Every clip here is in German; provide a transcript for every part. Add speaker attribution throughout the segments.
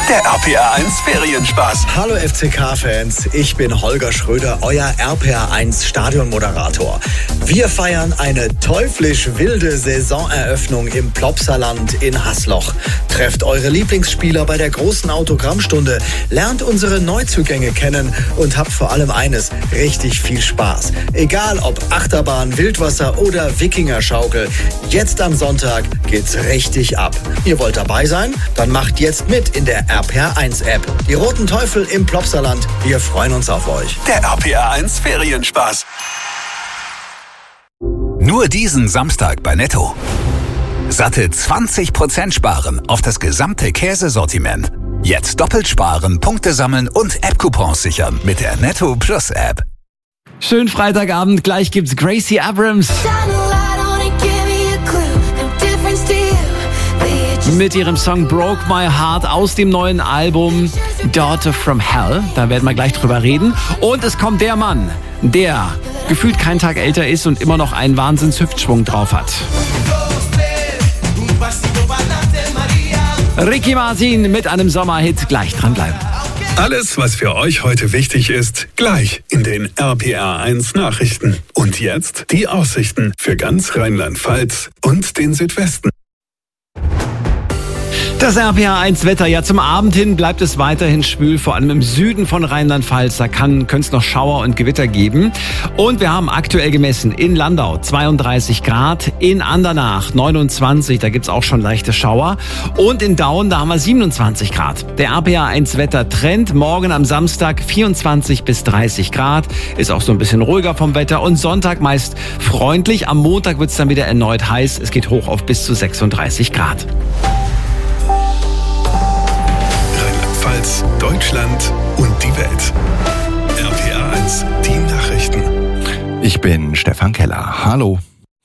Speaker 1: Der RPR1 Ferienspaß.
Speaker 2: Hallo FCK-Fans, ich bin Holger Schröder, euer RPR1 Stadionmoderator. Wir feiern eine teuflisch wilde Saisoneröffnung im Plopsaland in Hasloch. Trefft eure Lieblingsspieler bei der großen Autogrammstunde, lernt unsere Neuzugänge kennen und habt vor allem eines, richtig viel Spaß. Egal ob Achterbahn, Wildwasser oder Wikingerschaukel, jetzt am Sonntag geht's richtig ab. Ihr wollt dabei sein? Dann macht jetzt mit in der RPR1-App. Die Roten Teufel im Plopsaland, wir freuen uns auf euch.
Speaker 1: Der RPR1 Ferienspaß. Nur diesen Samstag bei Netto. Satte 20% sparen auf das gesamte Käsesortiment. Jetzt doppelt sparen, Punkte sammeln und App-Coupons sichern mit der Netto Plus App.
Speaker 3: Schönen Freitagabend, gleich gibt's Gracie Abrams mit ihrem Song Broke My Heart aus dem neuen Album Daughter from Hell. Da werden wir gleich drüber reden. Und es kommt der Mann, der gefühlt keinen Tag älter ist und immer noch einen Wahnsinns-Hüftschwung drauf hat. Ricky Martin mit einem Sommerhit. Gleich dranbleiben.
Speaker 1: Alles, was für euch heute wichtig ist, gleich in den RPR1 Nachrichten. Und jetzt die Aussichten für ganz Rheinland-Pfalz und den Südwesten.
Speaker 3: Das RPR1-Wetter, ja, zum Abend hin bleibt es weiterhin schwül, vor allem im Süden von Rheinland-Pfalz. Da könnte es noch Schauer und Gewitter geben. Und wir haben aktuell gemessen in Landau 32 Grad, in Andernach 29, da gibt's auch schon leichte Schauer. Und in Daun, da haben wir 27 Grad. Der RPR1-Wetter-Trend morgen am Samstag 24 bis 30 Grad. Ist auch so ein bisschen ruhiger vom Wetter. Und Sonntag meist freundlich. Am Montag wird's dann wieder erneut heiß. Es geht hoch auf bis zu 36 Grad.
Speaker 1: Deutschland und die Welt. RPR1, die Nachrichten.
Speaker 4: Ich bin Stefan Keller. Hallo.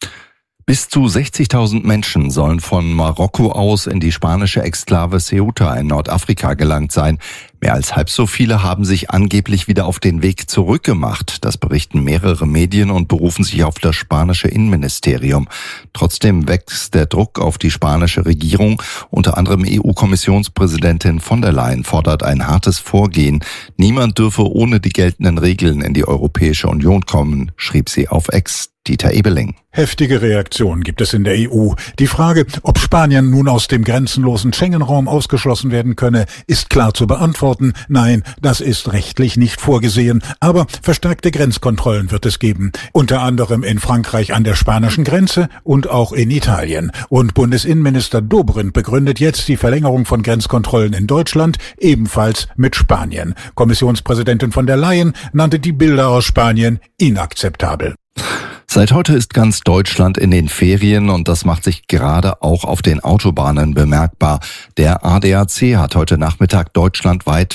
Speaker 4: Bis zu 60.000 Menschen sollen von Marokko aus in die spanische Exklave Ceuta in Nordafrika gelangt sein. Mehr als halb so viele haben sich angeblich wieder auf den Weg zurückgemacht. Das berichten mehrere Medien und berufen sich auf das spanische Innenministerium. Trotzdem wächst der Druck auf die spanische Regierung. Unter anderem EU-Kommissionspräsidentin von der Leyen fordert ein hartes Vorgehen. Niemand dürfe ohne die geltenden Regeln in die Europäische Union kommen, schrieb sie auf X. Dieter Ebeling.
Speaker 5: Heftige Reaktionen gibt es in der EU. Die Frage, ob Spanien nun aus dem grenzenlosen Schengen-Raum ausgeschlossen werden könne, ist klar zu beantworten. Nein, das ist rechtlich nicht vorgesehen. Aber verstärkte Grenzkontrollen wird es geben. Unter anderem in Frankreich an der spanischen Grenze und auch in Italien. Und Bundesinnenminister Dobrindt begründet jetzt die Verlängerung von Grenzkontrollen in Deutschland ebenfalls mit Spanien. Kommissionspräsidentin von der Leyen nannte die Bilder aus Spanien inakzeptabel.
Speaker 4: Seit heute ist ganz Deutschland in den Ferien und das macht sich gerade auch auf den Autobahnen bemerkbar. Der ADAC hat heute Nachmittag deutschlandweit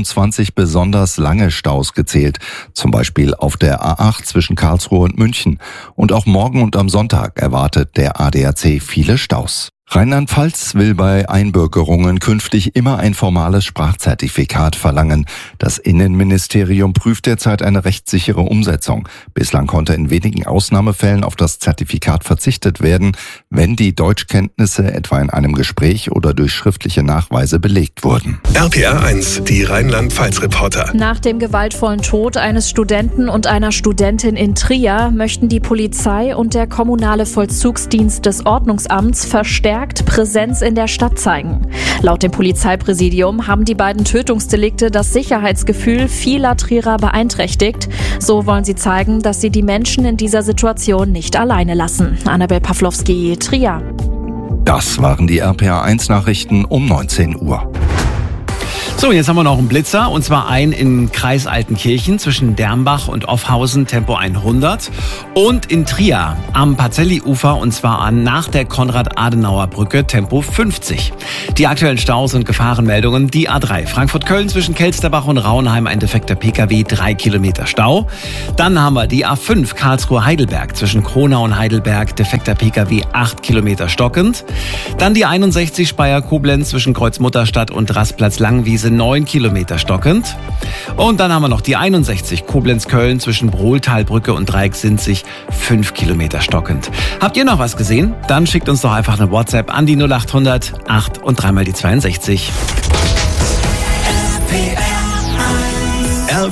Speaker 4: 24 besonders lange Staus gezählt. Zum Beispiel auf der A8 zwischen Karlsruhe und München. Und auch morgen und am Sonntag erwartet der ADAC viele Staus. Rheinland-Pfalz will bei Einbürgerungen künftig immer ein formales Sprachzertifikat verlangen. Das Innenministerium prüft derzeit eine rechtssichere Umsetzung. Bislang konnte in wenigen Ausnahmefällen auf das Zertifikat verzichtet werden, wenn die Deutschkenntnisse etwa in einem Gespräch oder durch schriftliche Nachweise belegt wurden.
Speaker 1: RPR1, die Rheinland-Pfalz-Reporter.
Speaker 6: Nach dem gewaltvollen Tod eines Studenten und einer Studentin in Trier möchten die Polizei und der kommunale Vollzugsdienst des Ordnungsamts verstärkt Präsenz in der Stadt zeigen. Laut dem Polizeipräsidium haben die beiden Tötungsdelikte das Sicherheitsgefühl vieler Trierer beeinträchtigt. So wollen sie zeigen, dass sie die Menschen in dieser Situation nicht alleine lassen. Annabel Pawlowski, Trier.
Speaker 4: Das waren die RPR1-Nachrichten um 19 Uhr.
Speaker 3: So, jetzt haben wir noch einen Blitzer, und zwar einen in Kreis Altenkirchen zwischen Dermbach und Offhausen, Tempo 100. Und in Trier am Pacelli-Ufer, und zwar nach der Konrad-Adenauer-Brücke, Tempo 50. Die aktuellen Staus und Gefahrenmeldungen: die A3 Frankfurt-Köln zwischen Kelsterbach und Rauenheim, ein defekter Pkw, 3 Kilometer Stau. Dann haben wir die A5 Karlsruhe-Heidelberg zwischen Kronau und Heidelberg, defekter Pkw, 8 Kilometer stockend. Dann die 61 Speyer-Koblenz zwischen Kreuzmutterstadt und Rastplatz-Langwiese, 9 Kilometer stockend. Und dann haben wir noch die 61 Koblenz-Köln zwischen Brohltalbrücke und Dreiecksinzig, 5 Kilometer stockend. Habt ihr noch was gesehen? Dann schickt uns doch einfach eine WhatsApp an die 0800 8 und dreimal die 62.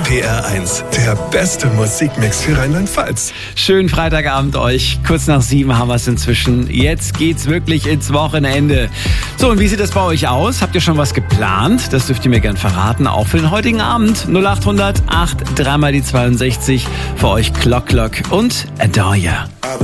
Speaker 7: RPR1, der beste Musikmix für Rheinland-Pfalz.
Speaker 3: Schönen Freitagabend euch. Kurz nach 7 haben wir es inzwischen. Jetzt geht's wirklich ins Wochenende. So, und wie sieht das bei euch aus? Habt ihr schon was geplant? Das dürft ihr mir gern verraten, auch für den heutigen Abend. 0800 8 3 mal die 62. Für euch Clock und Adore Ya.